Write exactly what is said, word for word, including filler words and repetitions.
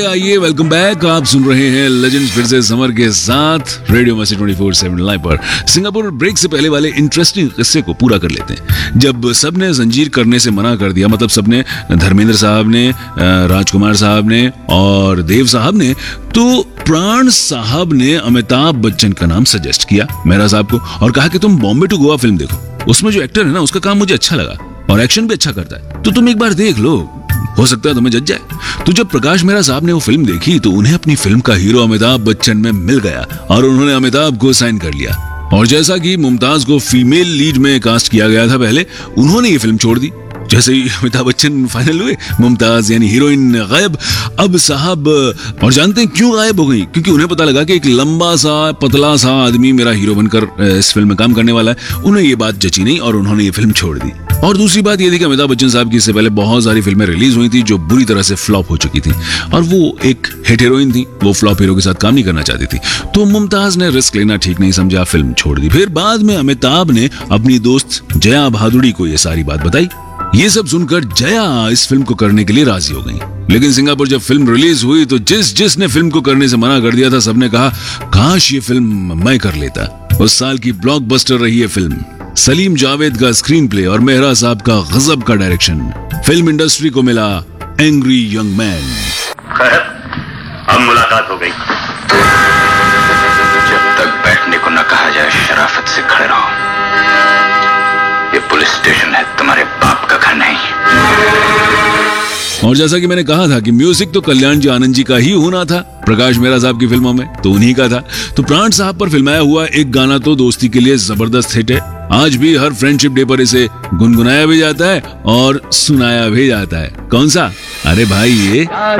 आइए, welcome back. आप सुन रहे हैं लेजेंड्स फिर से समर के साथ रेडियो मस्ती ट्वेंटी फोर सेवन लाइव पर। सिंगापुर ब्रेक से पहले वाले इंटरेस्टिंग किस्से को पूरा कर लेते हैं। जब सबने जंजीर करने से मना कर दिया, मतलब सबने, धर्मेंद्र साहब ने, राजकुमार साहब ने और देव साहब ने, तो प्राण साहब ने अमिताभ बच्चन का नाम सजेस्ट किया मेहरा साहब को और कहा कि तुम बॉम्बे टू गोवा फिल्म देखो, उसमें जो एक्टर है ना उसका काम मुझे अच्छा लगा और एक्शन भी अच्छा करता है, तो तुम एक बार देख लो, हो सकता है तुम्हें जज जाए। तो जब प्रकाश मेहरा साहब ने वो फिल्म देखी तो उन्हें अपनी फिल्म का हीरो अमिताभ बच्चन में मिल गया और उन्होंने अमिताभ को साइन कर लिया। और जैसा कि मुमताज को फीमेल लीड में कास्ट किया गया था पहले, उन्होंने ये फिल्म छोड़ दी। जैसे ही अमिताभ बच्चन फाइनल हुए, मुमताज यानी हीरोइन गायब। अब साहब, और जानते हैं क्यों गायब हो गई? क्योंकि उन्हें पता लगा कि एक लंबा सा पतला सा आदमी मेरा हीरो बनकर इस फिल्म में काम करने वाला है। उन्हें ये बात जची नहीं और उन्होंने ये फिल्म छोड़ दी। और दूसरी बात ये थी कि अमिताभ बच्चन साहब की इससे पहले बहुत सारी फिल्में रिलीज हुई थी जो बुरी तरह से फ्लॉप हो चुकी थी और वो एक हिट हीरोइन थी, वो फ्लॉप हीरो के साथ काम नहीं करना चाहती थी। तो मुमताज ने रिस्क लेना ठीक नहीं समझा, फिल्म छोड़ दी। फिर बाद में अमिताभ ने अपनी दोस्त जया भादुड़ी को ये सारी बात बताई। ये सब सुनकर जया इस फिल्म को करने के लिए राजी हो गई। लेकिन सिंगापुर जब फिल्म रिलीज हुई तो जिस जिसने फिल्म को करने से मना कर दिया था, सबने कहा काश ये फिल्म मैं कर लेता। उस साल की ब्लॉकबस्टर रही है फिल्म। सलीम जावेद का स्क्रीन प्ले और मेहरा साहब का गजब का डायरेक्शन। फिल्म इंडस्ट्री को मिला एंग्री यंग मैन। खैर, अब मुलाकात हो गई। जब तक बैठने को न कहा जाए शराफत से खड़े रहो। ये पुलिस स्टेशन है, तुम्हारे बाप का घर नहीं। और जैसा कि मैंने कहा था कि म्यूजिक तो कल्याण जी आनंद जी का ही होना था प्रकाश मेहरा साहब की फिल्मों में, तो उन्हीं का था। तो प्राण साहब पर फिल्माया हुआ एक गाना तो दोस्ती के लिए जबरदस्त हिट है। आज भी हर फ्रेंडशिप डे पर इसे गुनगुनाया भी जाता है और सुनाया भी जाता है। कौन सा? अरे भाई, ये